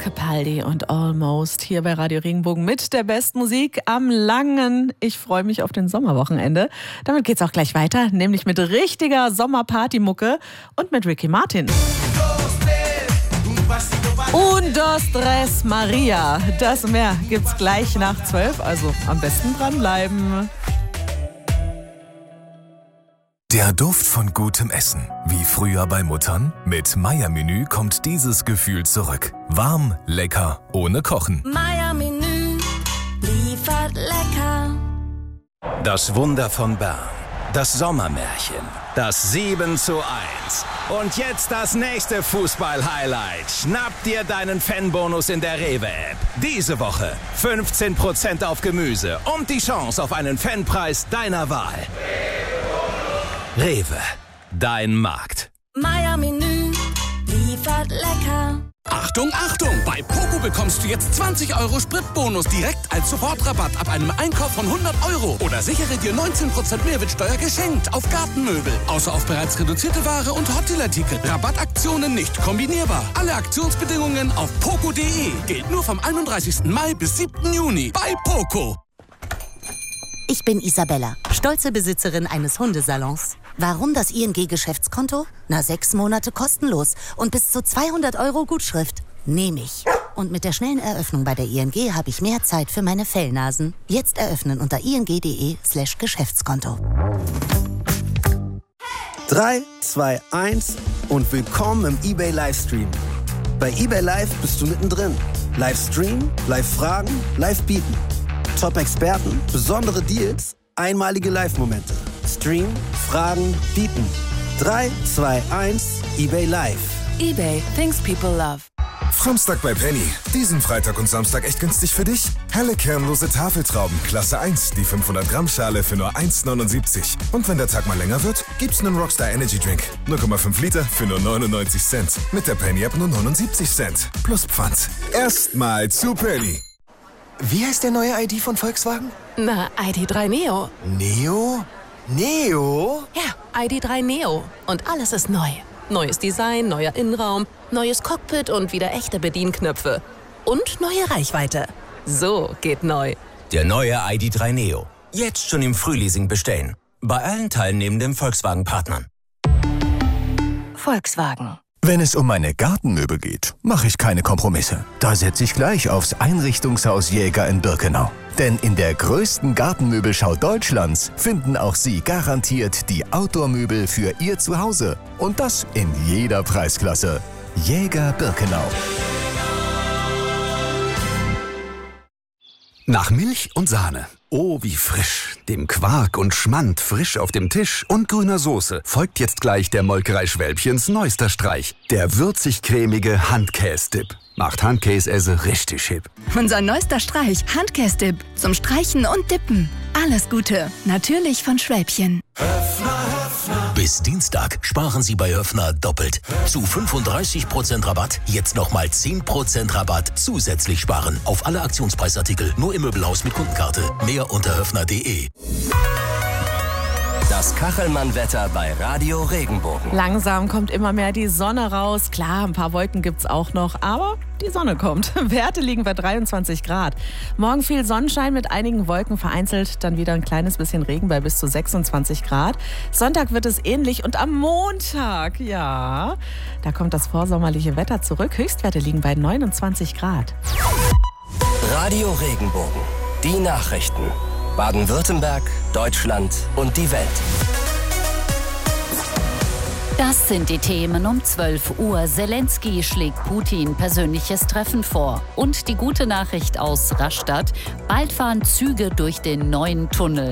Capaldi und Almost hier bei Radio Regenbogen mit der besten Musik am langen. Ich freue mich auf den Sommerwochenende. Damit geht's auch gleich weiter, nämlich mit richtiger Sommerpartymucke und mit Ricky Martin. Un, dos, tres, Maria. Das und mehr gibt's gleich nach 12, also am besten dranbleiben. Der Duft von gutem Essen. Wie früher bei Muttern? Mit Meier-Menü kommt dieses Gefühl zurück. Warm, lecker, ohne Kochen. Meier-Menü liefert lecker. Das Wunder von Bern. Das Sommermärchen. Das 7:1. Und jetzt das nächste Fußball-Highlight. Schnapp dir deinen Fanbonus in der Rewe-App. Diese Woche 15% auf Gemüse und die Chance auf einen Fanpreis deiner Wahl. Rewe, dein Markt. Meier-Menü liefert lecker. Achtung, Achtung! Bei Poco bekommst du jetzt 20 € Spritbonus direkt als Sofortrabatt ab einem Einkauf von 100 €. Oder sichere dir 19% Mehrwertsteuer geschenkt auf Gartenmöbel. Außer auf bereits reduzierte Ware und Hotdealer-Ticket. Rabattaktionen nicht kombinierbar. Alle Aktionsbedingungen auf poco.de. Gilt nur vom 31. Mai bis 7. Juni bei Poco. Ich bin Isabella, stolze Besitzerin eines Hundesalons. Warum das ING-Geschäftskonto? 6 Monate kostenlos und bis zu 200 € Gutschrift. Nehme ich. Und mit der schnellen Eröffnung bei der ING habe ich mehr Zeit für meine Fellnasen. Jetzt eröffnen unter ing.de/Geschäftskonto. 3, 2, 1 und willkommen im eBay Livestream. Bei eBay Live bist du mittendrin. Livestream, Live-Fragen, Live-Bieten. Top-Experten, besondere Deals, einmalige Live-Momente. Stream, Fragen, Bieten. 3, 2, 1, eBay Live. eBay, things people love. Samstag bei Penny. Diesen Freitag und Samstag echt günstig für dich? Helle kernlose Tafeltrauben, Klasse 1, die 500-Gramm-Schale für nur 1,79. Und wenn der Tag mal länger wird, gibt's einen Rockstar Energy Drink. 0,5 Liter für nur 99 Cent. Mit der Penny-App nur 79 Cent. Plus Pfand. Erstmal zu Penny. Wie heißt der neue ID von Volkswagen? Na, ID.3 Neo. Neo? Neo? Ja, ID.3 Neo. Und alles ist neu. Neues Design, neuer Innenraum, neues Cockpit und wieder echte Bedienknöpfe. Und neue Reichweite. So geht neu. Der neue ID.3 Neo. Jetzt schon im Frühleasing bestellen. Bei allen teilnehmenden Volkswagen-Partnern. Volkswagen. Wenn es um meine Gartenmöbel geht, mache ich keine Kompromisse. Da setze ich gleich aufs Einrichtungshaus Jäger in Birkenau. Denn in der größten Gartenmöbelschau Deutschlands finden auch Sie garantiert die Outdoor-Möbel für Ihr Zuhause. Und das in jeder Preisklasse. Jäger Birkenau. Nach Milch und Sahne. Oh, wie frisch. Dem Quark und Schmand frisch auf dem Tisch und grüner Soße folgt jetzt gleich der Molkerei Schwälbchens neuester Streich. Der würzig-cremige Handkäse-Dip. Macht Handkäse richtig hip. Unser neuester Streich, Handkäse-Dip. Zum Streichen und Dippen. Alles Gute. Natürlich von Schwälbchen. Bis Dienstag sparen Sie bei Höffner doppelt. Zu 35% Rabatt, jetzt nochmal 10% Rabatt zusätzlich sparen. Auf alle Aktionspreisartikel, nur im Möbelhaus mit Kundenkarte. Mehr unter höffner.de. Das Kachelmann-Wetter bei Radio Regenbogen. Langsam kommt immer mehr die Sonne raus. Klar, ein paar Wolken gibt's auch noch, aber die Sonne kommt. Werte liegen bei 23 Grad. Morgen viel Sonnenschein mit einigen Wolken, vereinzelt dann wieder ein kleines bisschen Regen bei bis zu 26 Grad. Sonntag wird es ähnlich und am Montag, ja, da kommt das vorsommerliche Wetter zurück. Höchstwerte liegen bei 29 Grad. Radio Regenbogen. Die Nachrichten. Baden-Württemberg, Deutschland und die Welt. Das sind die Themen um 12 Uhr. Zelensky schlägt Putin persönliches Treffen vor. Und die gute Nachricht aus Rastatt: Bald fahren Züge durch den neuen Tunnel.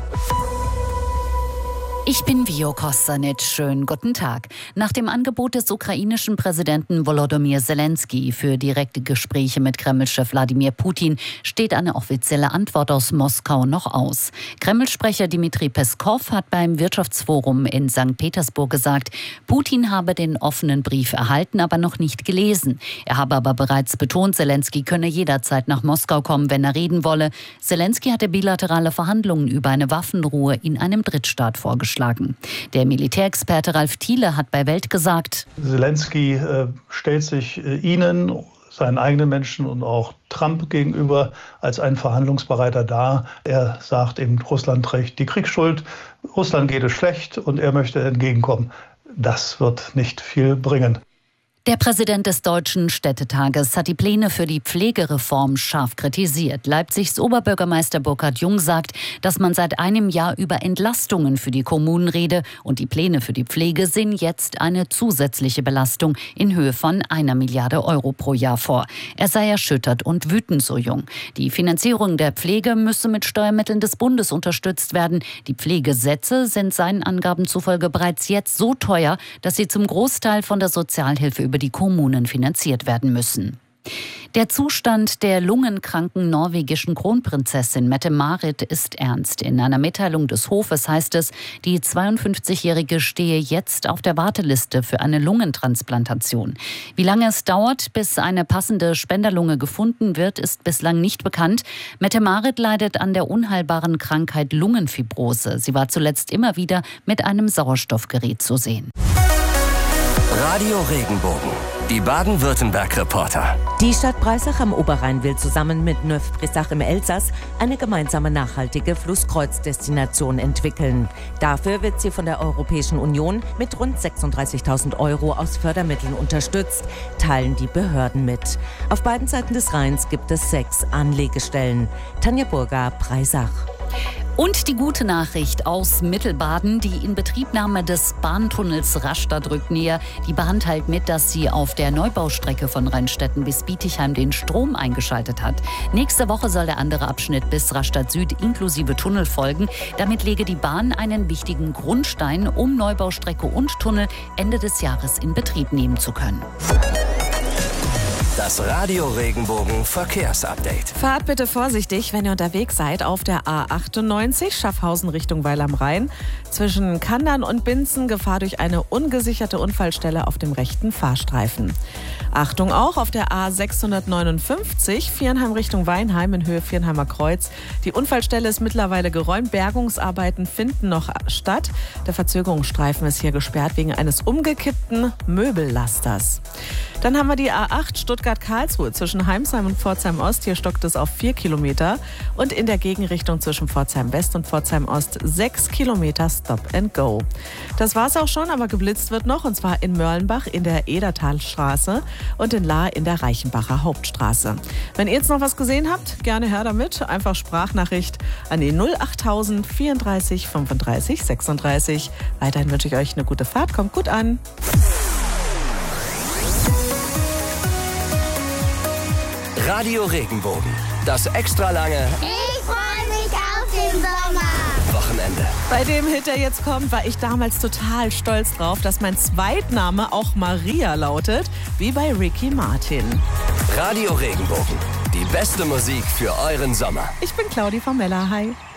Ich bin Vio Kostanic. Schönen guten Tag. Nach dem Angebot des ukrainischen Präsidenten Volodymyr Zelensky für direkte Gespräche mit Kreml-Chef Wladimir Putin steht eine offizielle Antwort aus Moskau noch aus. Kreml-Sprecher Dmitri Peskow hat beim Wirtschaftsforum in St. Petersburg gesagt, Putin habe den offenen Brief erhalten, aber noch nicht gelesen. Er habe aber bereits betont, Zelensky könne jederzeit nach Moskau kommen, wenn er reden wolle. Zelensky hatte bilaterale Verhandlungen über eine Waffenruhe in einem Drittstaat vorgeschlagen. Der Militärexperte Ralf Thiele hat bei Welt gesagt, Zelensky stellt sich Ihnen seinen eigenen Menschen und auch Trump gegenüber als ein Verhandlungsbereiter dar. Er sagt eben, Russland trägt die Kriegsschuld, Russland geht es schlecht und er möchte entgegenkommen. Das wird nicht viel bringen. Der Präsident des Deutschen Städtetages hat die Pläne für die Pflegereform scharf kritisiert. Leipzigs Oberbürgermeister Burkhard Jung sagt, dass man seit einem Jahr über Entlastungen für die Kommunen rede und die Pläne für die Pflege sehen jetzt eine zusätzliche Belastung in Höhe von 1 Milliarde Euro pro Jahr vor. Er sei erschüttert und wütend, so Jung. Die Finanzierung der Pflege müsse mit Steuermitteln des Bundes unterstützt werden. Die Pflegesätze sind seinen Angaben zufolge bereits jetzt so teuer, dass sie zum Großteil von der Sozialhilfe über die Kommunen finanziert werden müssen. Der Zustand der lungenkranken norwegischen Kronprinzessin Mette-Marit ist ernst. In einer Mitteilung des Hofes heißt es, die 52-Jährige stehe jetzt auf der Warteliste für eine Lungentransplantation. Wie lange es dauert, bis eine passende Spenderlunge gefunden wird, ist bislang nicht bekannt. Mette-Marit leidet an der unheilbaren Krankheit Lungenfibrose. Sie war zuletzt immer wieder mit einem Sauerstoffgerät zu sehen. Radio Regenbogen, die Baden-Württemberg-Reporter. Die Stadt Breisach am Oberrhein will zusammen mit Neuf-Brisach im Elsass eine gemeinsame nachhaltige Flusskreuzdestination entwickeln. Dafür wird sie von der Europäischen Union mit rund 36.000 Euro aus Fördermitteln unterstützt, teilen die Behörden mit. Auf beiden Seiten des Rheins gibt es 6 Anlegestellen. Tanja Burger, Breisach. Und die gute Nachricht aus Mittelbaden, die Inbetriebnahme des Bahntunnels Rastatt rückt näher. Die Bahn teilt mit, dass sie auf der Neubaustrecke von Rheinstetten bis Bietigheim den Strom eingeschaltet hat. Nächste Woche soll der andere Abschnitt bis Rastatt Süd inklusive Tunnel folgen. Damit lege die Bahn einen wichtigen Grundstein, um Neubaustrecke und Tunnel Ende des Jahres in Betrieb nehmen zu können. Das Radio Regenbogen Verkehrsupdate. Fahrt bitte vorsichtig, wenn ihr unterwegs seid auf der A98 Schaffhausen Richtung Weil am Rhein. Zwischen Kandern und Binzen Gefahr durch eine ungesicherte Unfallstelle auf dem rechten Fahrstreifen. Achtung auch auf der A659 Viernheim Richtung Weinheim in Höhe Viernheimer Kreuz. Die Unfallstelle ist mittlerweile geräumt. Bergungsarbeiten finden noch statt. Der Verzögerungsstreifen ist hier gesperrt wegen eines umgekippten Möbellasters. Dann haben wir die A8 Stuttgart-Karlsruhe zwischen Heimsheim und Pforzheim-Ost. Hier stockt es auf 4 Kilometer. Und in der Gegenrichtung zwischen Pforzheim-West und Pforzheim-Ost 6 Kilometer Stop and Go. Das war's auch schon, aber geblitzt wird noch. Und zwar in Mörlenbach in der Edertalstraße und in Lahr in der Reichenbacher Hauptstraße. Wenn ihr jetzt noch was gesehen habt, gerne her damit. Einfach Sprachnachricht an die 08000 34 35 36. Weiterhin wünsche ich euch eine gute Fahrt. Kommt gut an. Radio Regenbogen, das extra lange Ich freue mich auf den Sommer. Wochenende. Bei dem Hit, der jetzt kommt, war ich damals total stolz drauf, dass mein Zweitname auch Maria lautet, wie bei Ricky Martin. Radio Regenbogen, die beste Musik für euren Sommer. Ich bin Claudi Formella. Hi.